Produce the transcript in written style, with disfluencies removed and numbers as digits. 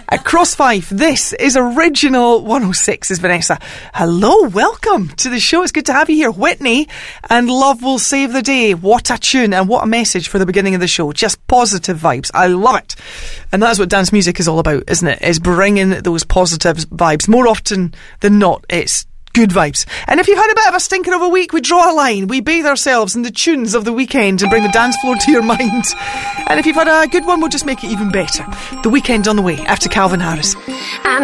At Crossfife, this is Original 106 is Vanessa. Hello, welcome to the show. It's good to have you here. Whitney and Love Will Save the Day. What a tune and what a message for the beginning of the show. Just positive vibes. I love it. And that's what dance music is all about, isn't it? Is bringing those positive vibes. More often than not, it's good vibes. And if you've had a bit of a stinker of a week, we draw a line. We bathe ourselves in the tunes of the weekend and bring the dance floor to your mind. And if you've had a good one, we'll just make it even better. The Weekend on the way after Calvin Harris.